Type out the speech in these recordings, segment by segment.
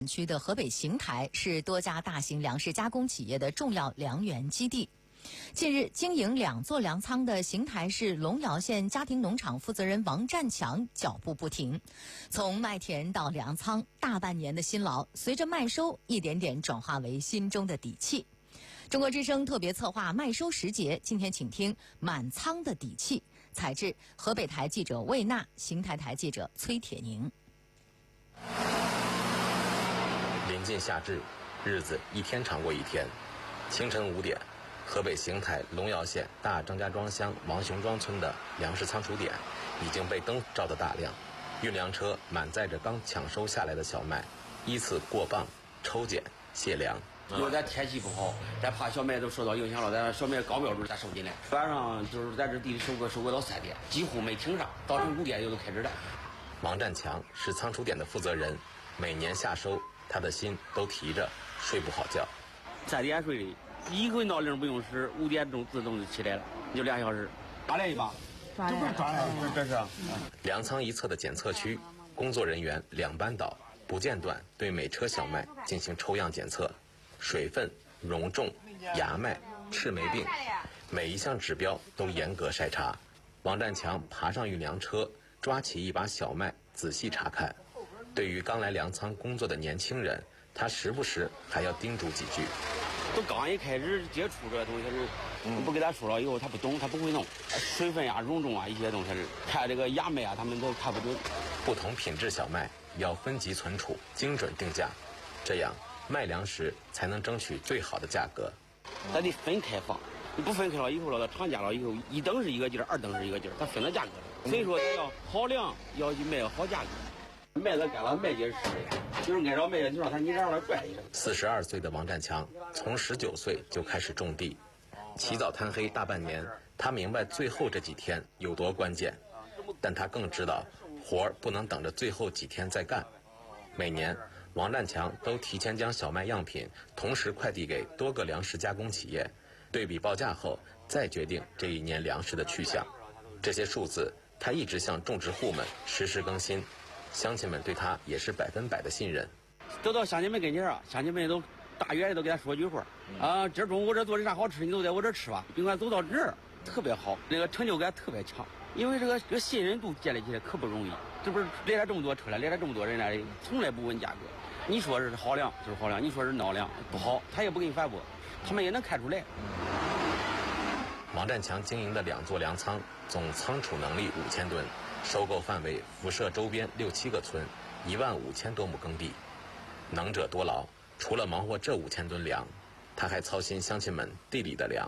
区的河北邢台是多家大型粮食加工企业的重要粮源基地。近日，经营2座粮仓的邢台市龙窑县家庭农场负责人王占强脚步不停，从麦田到粮仓，大半年的辛劳，随着麦收一点点转化为心中的底气。中国之声特别策划麦收时节，今天请听满仓的底气，采制河北台记者魏娜，邢台台记者崔铁宁。 临近夏至，日子一天长过一天。清晨5点，河北邢台龙窑县大张家庄乡王雄庄村的粮食仓储点已经被灯照得大亮，运粮车满载着刚抢收下来的小麦，依次过磅、抽检、卸粮。 因为咱天气不好，咱怕小麦都受到影响了，咱小麦高标准咱收进来。晚上就是在这地里收割到3点，几乎没停上，早晨5点就都开始了。 王占强是仓储点的负责人，每年夏收，他的心都提着，睡不好觉。 3点睡的，一个闹铃不用使，5点钟自动就起来了，就2小时。抓来一把，这不是抓来，这是。 粮仓一侧的检测区，工作人员2班倒，不间断对每车小麦进行抽样检测，水分、容重、芽麦、赤霉病，每一项指标都严格筛查。王占强爬上运粮车，抓起一把小麦仔细查看。对于刚来粮仓工作的年轻人，他时不时还要叮嘱几句。 都刚一开始接触这东西是，不给他说了以后他不懂，他不会弄。水分呀、容重啊一些东西是，看这个芽麦啊他们都看不准。 不同品质小麦要分级存储，精准定价，这样卖粮食才能争取最好的价格。 咱得分开放，你不分开了以后了，到厂家了以后，1等是一个劲儿，2等是一个劲儿，它分了价格了。所以说你要好粮，要去卖个好价格。麦子干了，麦秸是的，就是按照麦秸就让它你让它拽一声。 42岁的王占强从19岁就开始种地，起早贪黑大半年，他明白最后这几天有多关键，但他更知道活儿不能等着最后几天再干。每年王占强都提前将小麦样品同时快递给多个粮食加工企业，对比报价后再决定这一年粮食的去向。这些数字他一直向种植户们实时更新，乡亲们对他也是100%的信任。 走到乡亲们跟前啊，乡亲们都大远的都给他说句话啊，今儿中午我这做的啥好吃，你都在我这吃吧。宾馆走到这儿特别好，那个成就感特别强，因为这个信任度建立起来可不容易。这不是来了这么多车了，来了这么多人来，从来不问价格。你说是好粮就是好粮，你说是孬粮不好，他也不给你反驳，他们也能看出来。 王占强经营的2座粮仓总仓储能力5000吨，收购范围辐射周边6、7个村，15000多亩耕地。能者多劳，除了忙活这5000吨粮，他还操心乡亲们地里的粮。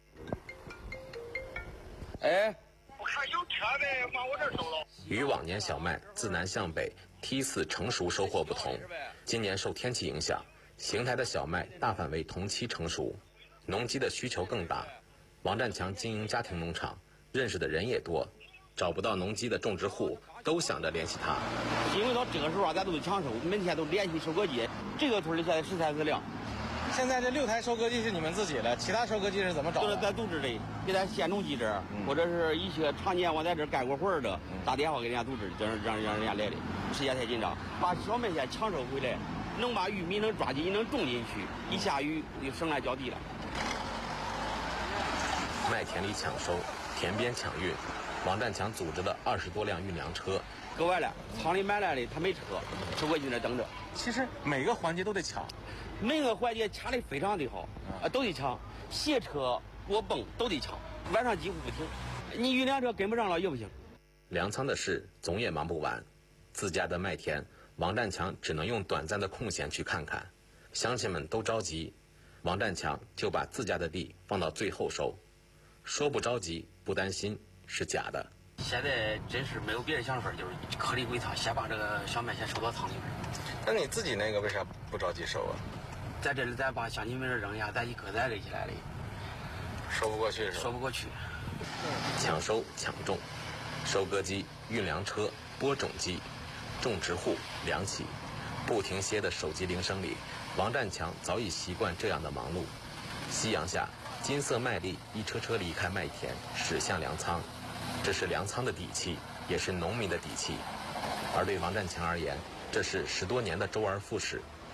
哎， 我看有车呗，往我这收了。 与往年小麦自南向北梯次成熟收获不同，今年受天气影响，邢台的小麦大范围同期成熟，农机的需求更大。王占强经营家庭农场，认识的人也多，找不到农机的种植户都想着联系他。 因为到这个时候啊，咱都得抢收，每天都联系收割机。这个村里现在13次粮。 现在这6台收割机是你们自己的，其他收割机是怎么找的？ 就是咱组织的，给咱县农机这儿，或者是一些常年我在这儿干过活的，打电话给人家组织，让人家来的。时间太紧张，把小麦先抢收回来，能把玉米能抓紧，能种进去，一下雨就省来浇地了。 麦田里抢收，田边抢运，王占强组织的20多辆运粮车， 割完了，厂里买来的他没车，收割机那等着。 其实每个环节都得抢， 每个环节掐的非常的好，都得抢，卸车、过泵都得抢，晚上几乎不停。你运粮车跟不上了也不行。 粮仓的事总也忙不完，自家的麦田，王占强只能用短暂的空闲去看看。乡亲们都着急，王占强就把自家的地放到最后收。说不着急不担心是假的。 现在真是没有别的想法，就是颗粒归仓，先把这个小麦先收到仓里面。 那你自己那个为啥不着急收啊？ 在这里咱把乡亲们这扔下，咱一颗咱垒起来了， 收不过去是吧？ 说不过去。 抢收抢种，收割机、运粮车、播种机，种植户、粮企，不停歇的手机铃声里，王占强早已习惯这样的忙碌。夕阳下，金色麦粒一车车离开麦田，驶向粮仓。这是粮仓的底气，也是农民的底气。而对王占强而言，这是10多年的周而复始，